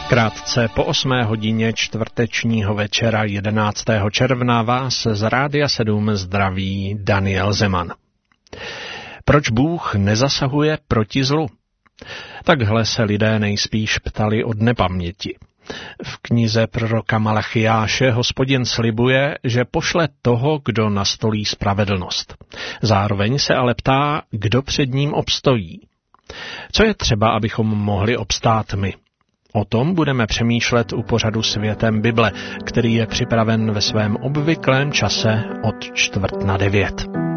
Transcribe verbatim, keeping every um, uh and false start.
Krátce po osmé hodině čtvrtečního večera jedenáctého června vás z Rádia sedm zdraví Daniel Zeman. Proč Bůh nezasahuje proti zlu? Takhle se lidé nejspíš ptali od nepaměti. V knize proroka Malachiáše Hospodin slibuje, že pošle toho, kdo nastolí spravedlnost. Zároveň se ale ptá, kdo před ním obstojí. Co je třeba, abychom mohli obstát my? O tom budeme přemýšlet u pořadu Světem Bible, který je připraven ve svém obvyklém čase od čtvrt na devět.